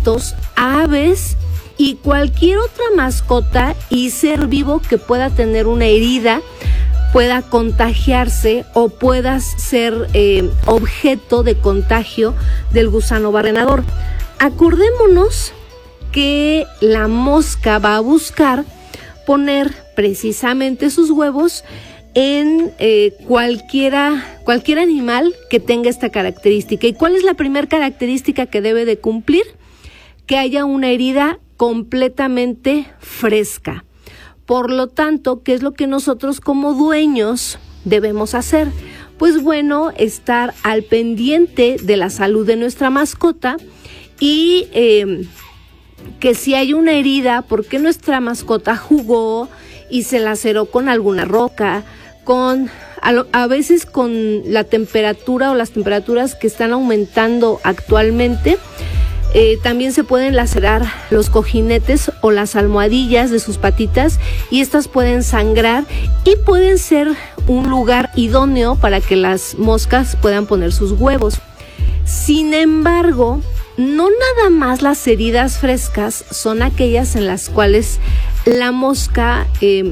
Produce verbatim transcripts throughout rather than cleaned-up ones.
gatos, aves y cualquier otra mascota y ser vivo que pueda tener una herida, pueda contagiarse o pueda ser eh, objeto de contagio del gusano barrenador. Acordémonos que la mosca va a buscar poner precisamente sus huevos en eh, cualquiera, cualquier animal que tenga esta característica. ¿Y cuál es la primera característica que debe de cumplir? Que haya una herida completamente fresca. Por lo tanto, ¿qué es lo que nosotros como dueños debemos hacer? Pues bueno, estar al pendiente de la salud de nuestra mascota y eh, que si hay una herida, porque nuestra mascota jugó y se laceró con alguna roca, con a, lo, a veces con la temperatura o las temperaturas que están aumentando actualmente, eh, también se pueden lacerar los cojinetes o las almohadillas de sus patitas y estas pueden sangrar y pueden ser un lugar idóneo para que las moscas puedan poner sus huevos. Sin embargo, no nada más las heridas frescas son aquellas en las cuales la mosca eh,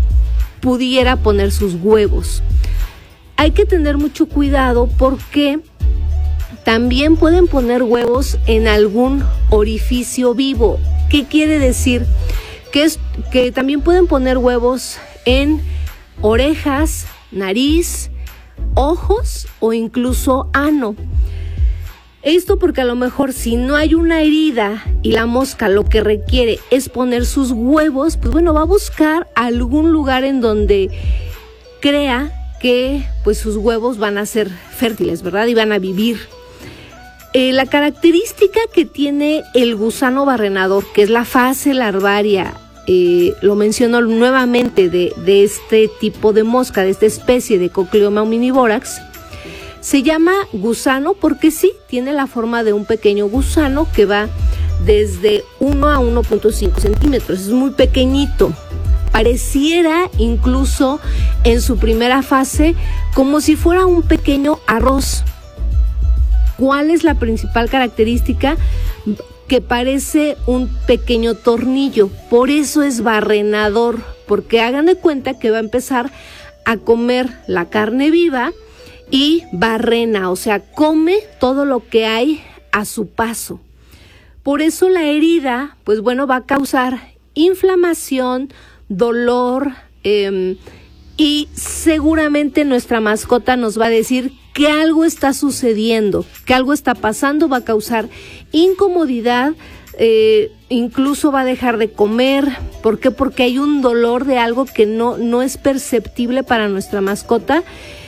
pudiera poner sus huevos. Hay que tener mucho cuidado porque también pueden poner huevos en algún orificio vivo. ¿Qué quiere decir? Que, es, que también pueden poner huevos en orejas, nariz, ojos o incluso ano. Esto porque a lo mejor si no hay una herida y la mosca lo que requiere es poner sus huevos, pues bueno, va a buscar algún lugar en donde crea que pues sus huevos van a ser fértiles, ¿verdad? Y van a vivir. Eh, la característica que tiene el gusano barrenador, que es la fase larvaria, eh, lo menciono nuevamente, de, de este tipo de mosca, de esta especie de Cochleoma omnivorax, se llama gusano porque sí, tiene la forma de un pequeño gusano que va desde uno a uno punto cinco centímetros, es muy pequeñito. Pareciera incluso en su primera fase como si fuera un pequeño arroz. ¿Cuál es la principal característica? Que parece un pequeño tornillo, por eso es barrenador, porque hagan de cuenta que va a empezar a comer la carne viva y barrena, o sea, come todo lo que hay a su paso. Por eso la herida, pues bueno, va a causar inflamación, dolor, eh, y seguramente nuestra mascota nos va a decir que algo está sucediendo, que algo está pasando, va a causar incomodidad, eh, incluso va a dejar de comer. ¿Por qué? Porque hay un dolor de algo que no, no es perceptible para nuestra mascota.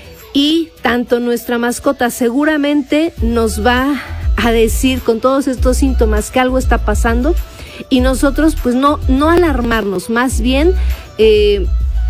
Y tanto nuestra mascota seguramente nos va a decir con todos estos síntomas que algo está pasando y nosotros pues no, no alarmarnos, más bien eh,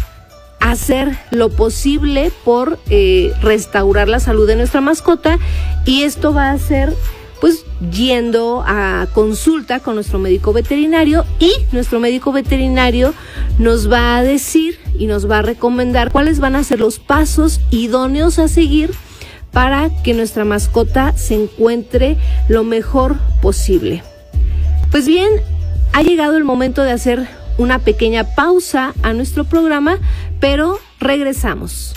hacer lo posible por eh, restaurar la salud de nuestra mascota, y esto va a ser pues yendo a consulta con nuestro médico veterinario, y nuestro médico veterinario nos va a decir y nos va a recomendar cuáles van a ser los pasos idóneos a seguir para que nuestra mascota se encuentre lo mejor posible. Pues bien, ha llegado el momento de hacer una pequeña pausa a nuestro programa, pero regresamos.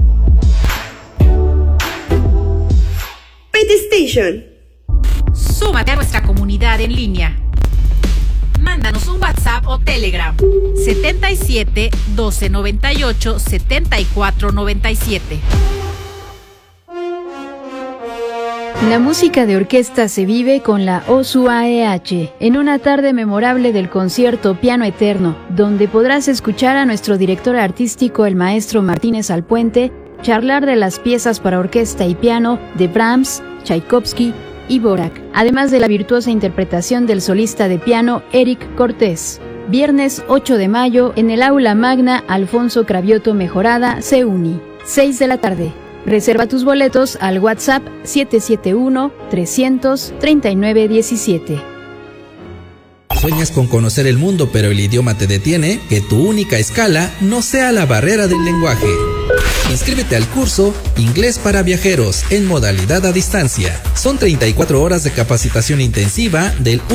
Pet Station. Súmate a nuestra comunidad en línea. Mándanos un WhatsApp o Telegram setenta y siete, doce noventa y ocho, setenta y cuatro noventa y siete. La música de orquesta se vive con la O S U A E H en una tarde memorable del concierto Piano Eterno, donde podrás escuchar a nuestro director artístico, el maestro Martínez Alpuente, charlar de las piezas para orquesta y piano de Brahms, Tchaikovsky y Dvorak, además de la virtuosa interpretación del solista de piano Eric Cortés. Viernes ocho de mayo en el Aula Magna Alfonso Cravioto Mejorada, CEUNY, seis de la tarde. Reserva tus boletos al WhatsApp siete siete uno, trescientos, treinta y nueve diecisiete. ¿Sueñas con conocer el mundo pero el idioma te detiene? Que tu única escala no sea la barrera del lenguaje. Inscríbete al curso Inglés para Viajeros en modalidad a distancia. Son treinta y cuatro horas de capacitación intensiva del